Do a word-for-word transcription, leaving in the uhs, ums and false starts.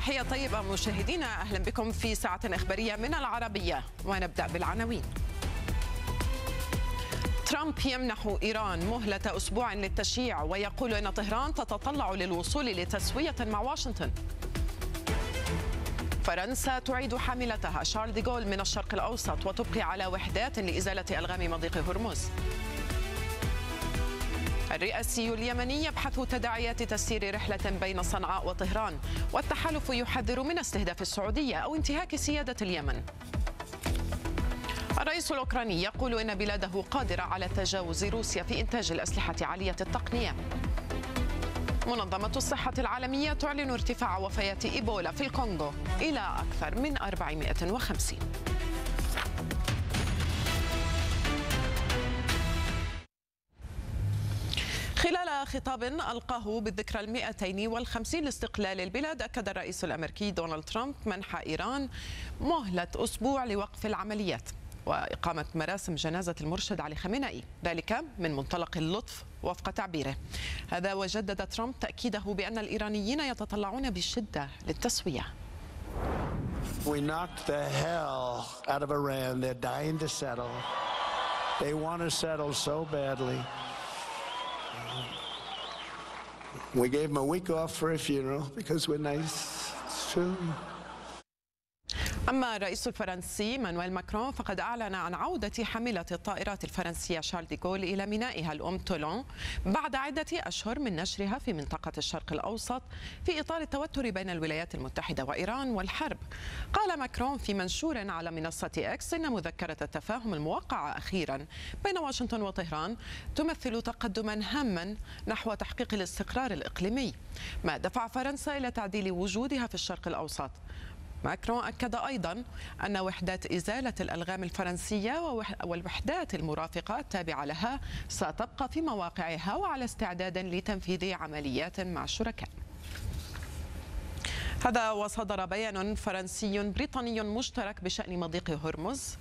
تحية طيبة مشاهدينا، أهلا بكم في ساعة إخبارية من العربية، ونبدأ بالعناوين. ترامب يمنح إيران مهلة أسبوع للتشييع ويقول أن طهران تتطلع للوصول لتسوية مع واشنطن. فرنسا تعيد حاملتها شارل ديغول من الشرق الأوسط وتبقي على وحدات لإزالة ألغام مضيق هرمز. الرئاسي اليمني يبحث تداعيات تسيير رحلة بين صنعاء وطهران، والتحالف يحذر من استهداف السعودية أو انتهاك سيادة اليمن. الرئيس الأوكراني يقول إن بلاده قادرة على تجاوز روسيا في إنتاج الأسلحة عالية التقنية. منظمة الصحة العالمية تعلن ارتفاع وفيات إيبولا في الكونغو إلى أكثر من أربعمائة وخمسين. خلال خطاب ألقاه بالذكرى المئتين والخمسين لاستقلال البلاد، أكد الرئيس الأمريكي دونالد ترامب منح إيران مهلة أسبوع لوقف العمليات وإقامة مراسم جنازة المرشد علي خامنئي، ذلك من منطلق اللطف وفق تعبيره. هذا وجدد ترامب تأكيده بأن الإيرانيين يتطلعون بشدة للتسوية. We knocked the hell out of Iran. They're dying to settle. They want to settle so badly. We gave them a week off for a funeral because we're nice. It's true. أما الرئيس الفرنسي مانويل ماكرون فقد أعلن عن عودة حاملة الطائرات الفرنسية شارل ديغول إلى مينائها الأم تولون بعد عدة أشهر من نشرها في منطقة الشرق الأوسط في إطار التوتر بين الولايات المتحدة وإيران والحرب. قال ماكرون في منشور على منصة إكس إن مذكرة التفاهم الموقعة أخيرا بين واشنطن وطهران تمثل تقدما هاما نحو تحقيق الاستقرار الإقليمي، ما دفع فرنسا إلى تعديل وجودها في الشرق الأوسط. ماكرون أكد أيضا أن وحدات إزالة الألغام الفرنسية والوحدات المرافقة التابعة لها ستبقى في مواقعها وعلى استعداد لتنفيذ عمليات مع الشركاء. هذا وصدر بيان فرنسي بريطاني مشترك بشأن مضيق هرمز